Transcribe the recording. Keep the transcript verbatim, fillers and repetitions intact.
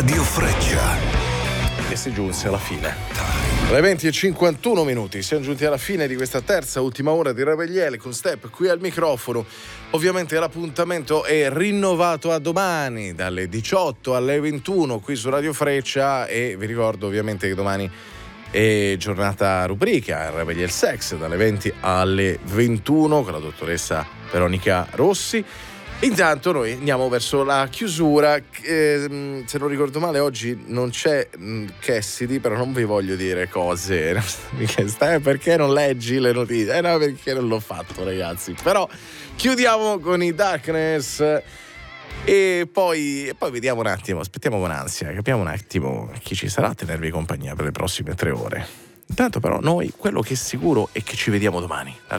Radio Freccia. E si giunse alla fine. Alle venti e cinquantuno minuti siamo giunti alla fine di questa terza ultima ora di Revegliele con Step qui al microfono. Ovviamente l'appuntamento è rinnovato a domani dalle diciotto alle ventuno qui su Radio Freccia, e vi ricordo ovviamente che domani è giornata rubrica Revegliele Sex dalle venti alle ventuno con la dottoressa Veronica Rossi. Intanto noi andiamo verso la chiusura. Eh, se non ricordo male oggi non c'è mh, Cassidy, però non vi voglio dire cose. Stai, perché non leggi le notizie? Eh no, perché non l'ho fatto, ragazzi. Però chiudiamo con i Darkness e poi, e poi vediamo un attimo, aspettiamo con ansia, capiamo un attimo chi ci sarà a tenervi compagnia per le prossime tre ore. Intanto però noi, quello che è sicuro è che ci vediamo domani.